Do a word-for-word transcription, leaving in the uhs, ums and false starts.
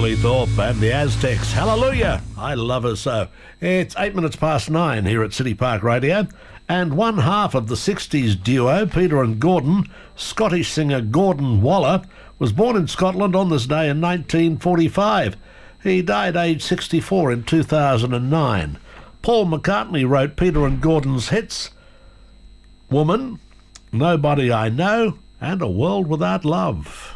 Billy Thorpe and the Aztecs. Hallelujah. I love her so. It's eight minutes past nine here at City Park Radio. And one half of the sixties duo, Peter and Gordon, Scottish singer Gordon Waller, was born in Scotland on this day in nineteen forty-five. He died aged sixty-four in two thousand nine. Paul McCartney wrote Peter and Gordon's hits Woman, Nobody I Know, and A World Without Love.